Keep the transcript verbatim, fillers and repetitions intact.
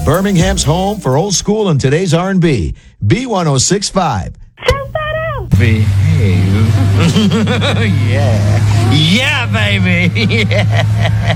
Birmingham's home for old school and today's R and B. B one oh six point five. Shout that out. Behave. Yeah. Yeah, baby. Yeah.